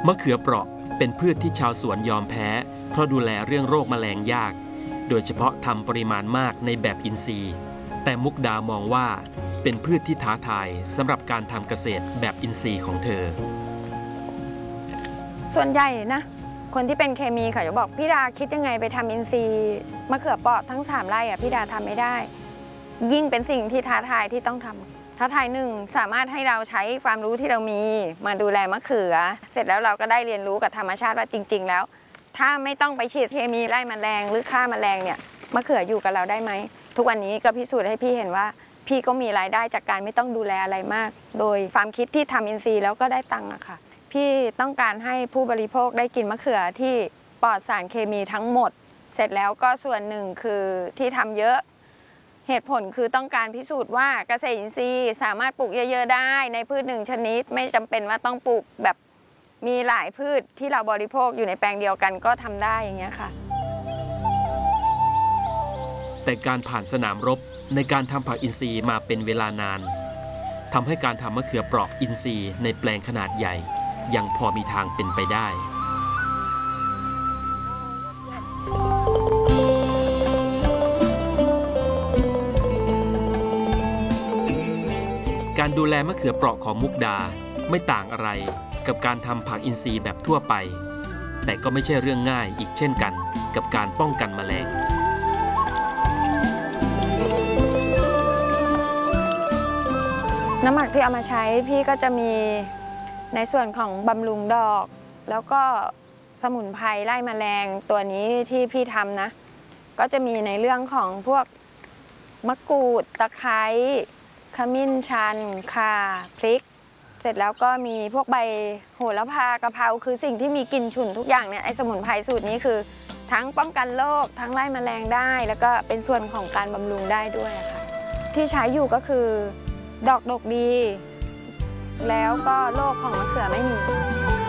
มะเขือเปราะเป็นพืชที่ชาวสวนยอมแพ้เพราะดูแลเรื่องโรคแมลงยากโดยเฉพาะทำปริมาณมากในแบบอินทรีย์แต่มุกดามองว่าเป็นพืชที่ท้าทายสำหรับการทำเกษตรแบบอินทรีย์ของเธอส่วนใหญ่นะคนที่เป็นเคมีเขาจะบอกพี่ดาคิดยังไงไปทำอินทรีย์มะเขือเปราะทั้ง3 ไร่พี่ดาทำไม่ได้ยิ่งเป็นสิ่งที่ท้าทายที่ต้องทำท้าทาย1สามารถให้เราใช้ความรู้ที่เรามีมาดูแลมะเขือเสร็จแล้วเราก็ได้เรียนรู้กับธรรมชาติว่าจริงๆแล้วถ้าไม่ต้องไปฉีดเคมีไล่แมลงหรือฆ่าแมลงเนี่ยมะเขืออยู่กับเราได้ไหมทุกวันนี้ก็พิสูจน์ให้พี่เห็นว่าพี่ก็มีรายได้จากการไม่ต้องดูแลอะไรมากโดยความคิดที่ทำอินทรีย์แล้วก็ได้ตังค์อะค่ะพี่ต้องการให้ผู้บริโภคได้กินมะเขือที่ปลอดสารเคมีทั้งหมดเสร็จแล้วก็ส่วนหนึ่งคือที่ทำเยอะเหตุผลคือต้องการพิสูจน์ว่าเกษตรอินทรีย์สามารถปลูกเยอะๆได้ในพืช1 ชนิดไม่จำเป็นว่าต้องปลูกแบบมีหลายพืชที่เราบริโภคอยู่ในแปลงเดียวกันก็ทำได้อย่างเงี้ยค่ะแต่การผ่านสนามรบในการทำผักอินทรีย์มาเป็นเวลานานทำให้การทำมะเขือเปราะอินทรีย์ในแปลงขนาดใหญ่ยังพอมีทางเป็นไปได้การดูแลมะเขือเปราะของมุกดาไม่ต่างอะไรกับการทำผักอินทรีย์แบบทั่วไปแต่ก็ไม่ใช่เรื่องง่ายอีกเช่นกันกับการป้องกันแมลงน้ำหมักที่เอามาใช้พี่ก็จะมีในส่วนของบำรุงดอกแล้วก็สมุนไพรไล่แมลงตัวนี้ที่พี่ทำนะก็จะมีในเรื่องของพวกมะกรูดตะไคร้ขมิ้นชันข่าพริกเสร็จแล้วก็มีพวกใบโหระพากะเพราคือสิ่งที่มีกลิ่นฉุนทุกอย่างเนี่ยไอ้สมุนไพรสูตรนี้คือทั้งป้องกันโรคทั้งไล่แมลงได้แล้วก็เป็นส่วนของการบำรุงได้ด้วยค่ะที่ใช้อยู่ก็คือดอกดกดีแล้วก็โรคของมะเขือไม่มี